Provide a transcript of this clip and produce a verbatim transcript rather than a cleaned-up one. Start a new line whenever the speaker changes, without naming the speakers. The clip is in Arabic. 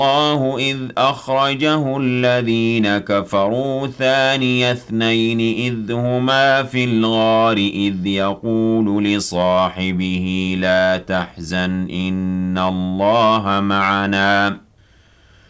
الله إذ أخرجه الذين كفروا ثاني اثنين إذ هما في الغار إذ يقول لصاحبه لا تحزن إن الله معنا